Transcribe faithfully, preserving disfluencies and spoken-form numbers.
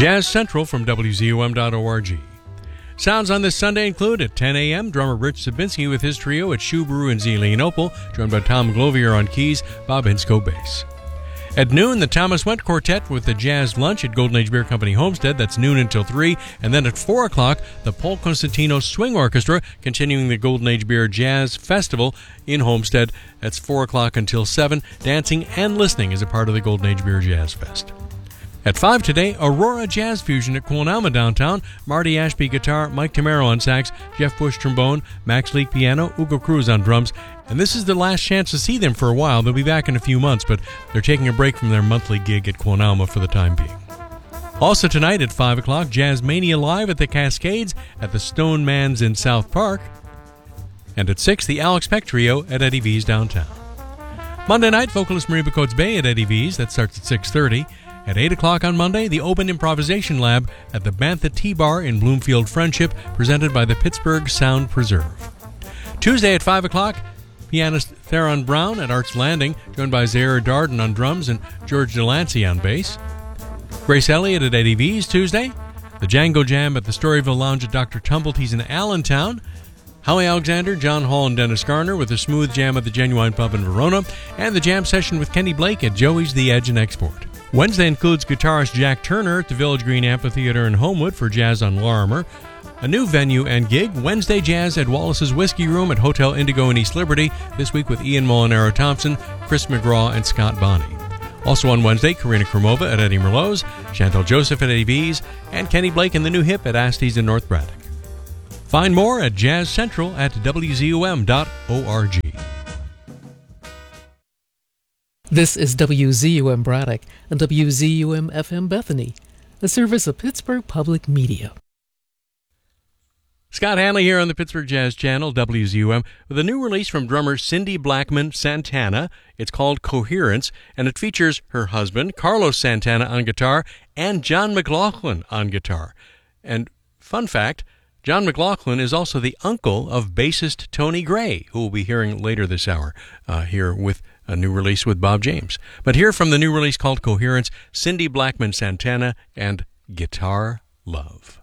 Jazz Central from W Z U M dot org. Sounds on this Sunday include at ten a.m. drummer Rich Zabinski with his trio at Shoe Brew in Zelienople, joined by Tom Glovier on keys, Bob Hinsko bass. At noon, the Thomas Went Quartet with the Jazz Lunch at Golden Age Beer Company Homestead. That's noon until three. And then at four o'clock, the Paul Constantino Swing Orchestra continuing the Golden Age Beer Jazz Festival in Homestead. That's four o'clock until seven. Dancing and listening is a part of the Golden Age Beer Jazz Fest. At five today, Aurora Jazz Fusion at Quilnama downtown. Marty Ashby guitar, Mike Tamaro on sax, Jeff Bush trombone, Max Leak piano, Ugo Cruz on drums. And this is the last chance to see them for a while. They'll be back in a few months, but they're taking a break from their monthly gig at Quilnama for the time being. Also tonight at five o'clock, Jazz Mania Live at the Cascades at the Stone Man's in South Park. And at six, the Alex Peck Trio at Eddie V's downtown. Monday night, vocalist Marie Coates Bay at Eddie V's. That starts at six thirty. At eight o'clock on Monday, the Open Improvisation Lab at the Bantha Tea Bar in Bloomfield Friendship, presented by the Pittsburgh Sound Preserve. Tuesday at five o'clock, pianist Theron Brown at Arts Landing, joined by Zara Darden on drums and George Delancey on bass. Grace Elliott at Eddie V's Tuesday. The Django Jam at the Storyville Lounge at Doctor Tumblety in Allentown. Howie Alexander, John Hall, and Dennis Garner with a smooth jam at the Genuine Pub in Verona. And the jam session with Kenny Blake at Joey's The Edge and Export. Wednesday includes guitarist Jack Turner at the Village Green Amphitheater in Homewood for Jazz on Larimer. A new venue and gig, Wednesday Jazz at Wallace's Whiskey Room at Hotel Indigo in East Liberty, this week with Ian Molinaro Thompson, Chris McGraw, and Scott Bonney. Also on Wednesday, Karina Krumova at Eddie Merlot's, Chantal Joseph at Eddie V's, and Kenny Blake and the New Hip at Astee's in North Braddock. Find more at Jazz Central at W Z U M dot org. This is W Z U M Braddock and W Z U M F M Bethany, a service of Pittsburgh Public Media. Scott Hanley here on the Pittsburgh Jazz Channel, W Z U M, with a new release from drummer Cindy Blackman Santana. It's called Coherence, and it features her husband, Carlos Santana, on guitar, and John McLaughlin on guitar. And fun fact, John McLaughlin is also the uncle of bassist Tony Gray, who we'll be hearing later this hour uh, here with a new release with Bob James. But here from the new release called Coherence, Cindy Blackman Santana and Guitar Love.